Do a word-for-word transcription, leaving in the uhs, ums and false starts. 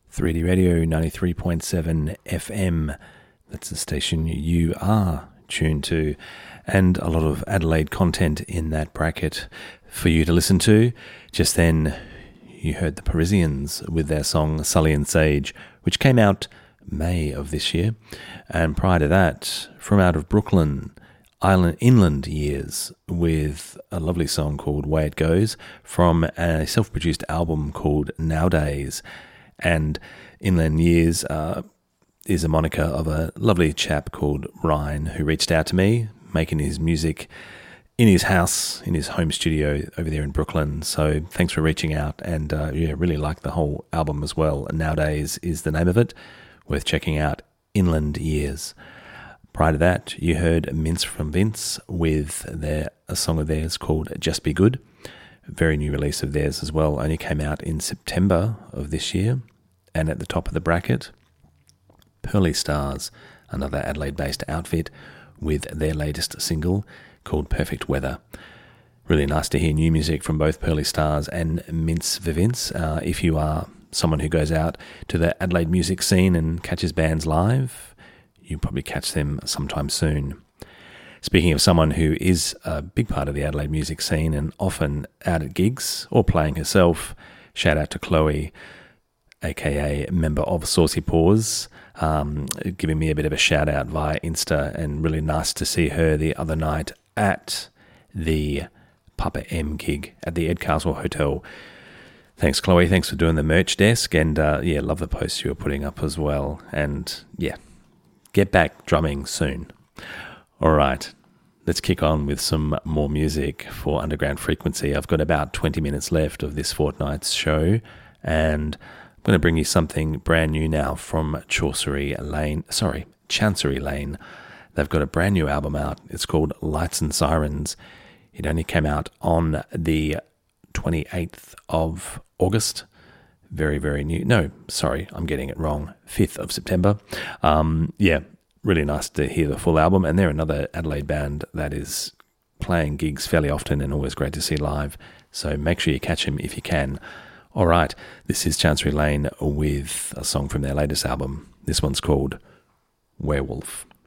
three D Radio ninety-three point seven F M. That's the station you are tuned to, and a lot of Adelaide content in that bracket for you to listen to. Just then, you heard the Parisians with their song Sully and Sage, which came out May of this year. And prior to that, from out of Brooklyn, Island Inland Years, with a lovely song called Way It Goes from a self-produced album called Nowadays. And Inland Years uh, is a moniker of a lovely chap called Ryan, who reached out to me, making his music in his house, in his home studio over there in Brooklyn. So thanks for reaching out, and uh, yeah, really like the whole album as well. Nowadays is the name of it, worth checking out, Inland Years. Prior to that, you heard Mince from Vince with their a song of theirs called Just Be Good. Very new release of theirs as well, only came out in September of this year. And at the top of the bracket, Pearly Stars, another Adelaide-based outfit, with their latest single called Perfect Weather. Really nice to hear new music from both Pearly Stars and Mince for Vince. Uh, if you are someone who goes out to the Adelaide music scene and catches bands live, you'll probably catch them sometime soon. Speaking of someone who is a big part of the Adelaide music scene and often out at gigs or playing herself, shout out to Chloe, aka member of Saucy Paws, um, giving me a bit of a shout out via Insta, and really nice to see her the other night at the Papa M gig at the Edcastle Hotel. Thanks, Chloe. Thanks for doing the merch desk, and uh, yeah, love the posts you were putting up as well. And yeah, get back drumming soon. All right, let's kick on with some more music for Underground Frequency. I've got about twenty minutes left of this fortnight's show, and I'm going to bring you something brand new now from Chancery Lane. Sorry, Chancery Lane. They've got a brand new album out. It's called Lights and Sirens. It only came out on the twenty-eighth of August. Very, very new. No, sorry, I'm getting it wrong. fifth of September. Um, yeah. Really nice to hear the full album, and they're another Adelaide band that is playing gigs fairly often and always great to see live, so make sure you catch them if you can. All right, this is Chancery Lane with a song from their latest album. This one's called Werewolf.